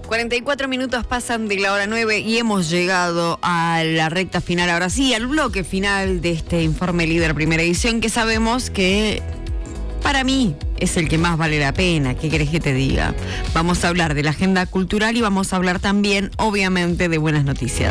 44 minutos pasan de la hora 9 y hemos llegado a la recta final, ahora sí, al bloque final de este Informe Líder Primera Edición, que sabemos que para mí es el que más vale la pena. ¿Qué querés que te diga? Vamos a hablar de la agenda cultural y vamos a hablar también, obviamente, de buenas noticias.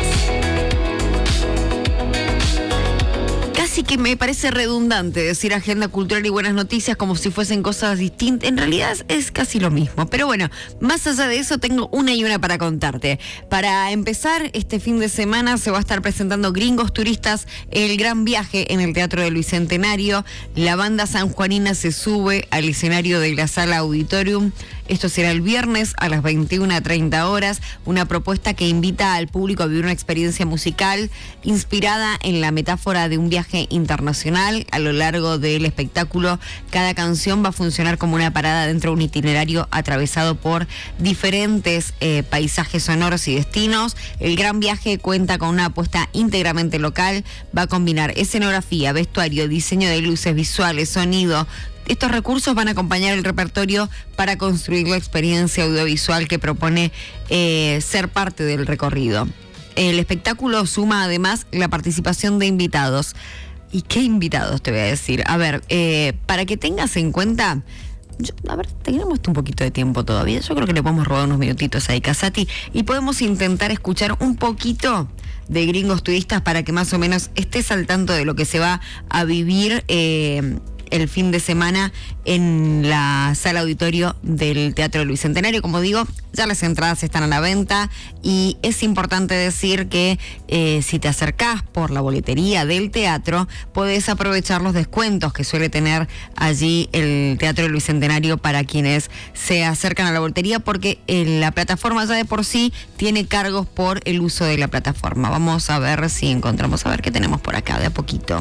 Casi que me parece redundante decir agenda cultural y buenas noticias como si fuesen cosas distintas. En realidad es casi lo mismo. Pero bueno, más allá de eso, tengo una para contarte. Para empezar, este fin de semana se va a estar presentando Gringos Turistas, el gran viaje en el Teatro del Bicentenario. La banda sanjuanina se sube al escenario de la Sala Auditorium. Esto será el viernes a las 21:30 horas. Una propuesta que invita al público a vivir una experiencia musical inspirada en la metáfora de un viaje internacional. A lo largo del espectáculo, cada canción va a funcionar como una parada dentro de un itinerario atravesado por diferentes paisajes sonoros y destinos. El gran viaje cuenta con una apuesta íntegramente local. Va a combinar escenografía, vestuario, diseño de luces, visuales, sonido. Estos recursos van a acompañar el repertorio para construir la experiencia audiovisual que propone ser parte del recorrido. El espectáculo suma además la participación de invitados. ¿Y qué invitados te voy a decir? A ver, para que tengas en cuenta... tenemos un poquito de tiempo todavía. Yo creo que le podemos robar unos minutitos a Casati y podemos intentar escuchar un poquito de Gringos Turistas para que más o menos estés al tanto de lo que se va a vivir el fin de semana en la Sala Auditorio del Teatro del Bicentenario. Como digo, ya las entradas están a la venta y es importante decir que si te acercás por la boletería del teatro, podés aprovechar los descuentos que suele tener allí el Teatro del Bicentenario para quienes se acercan a la boletería, porque la plataforma ya de por sí tiene cargos por el uso de la plataforma. Vamos a ver si encontramos, a ver qué tenemos por acá de a poquito.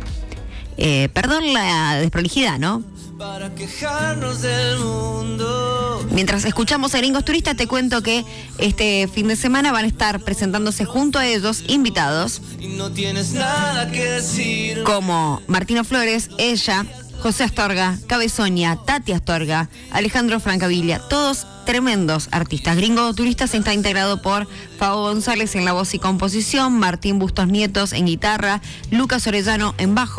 Perdón la desprolijidad, ¿no? Para quejarnos del mundo. Mientras escuchamos a Gringos Turistas, te cuento que este fin de semana van a estar presentándose junto a ellos invitados y no tienes nada que decir, como Martino Flores, ella, José Astorga, Cabezoña, Tati Astorga, Alejandro Francavilla, todos tremendos artistas. Gringos Turistas está integrado por Fabo González en la voz y composición, Martín Bustos Nietos en guitarra, Lucas Orellano en bajo,